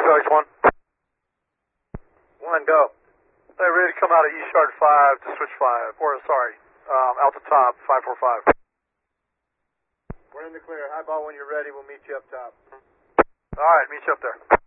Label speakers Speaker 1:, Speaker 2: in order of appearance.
Speaker 1: Charge 1. 1, go. Hey, ready to come out of East Yard 5 to switch 5, or sorry, out the top, 545. We're in the clear. Highball, when you're ready, we'll meet you up top. All right, meet you up there.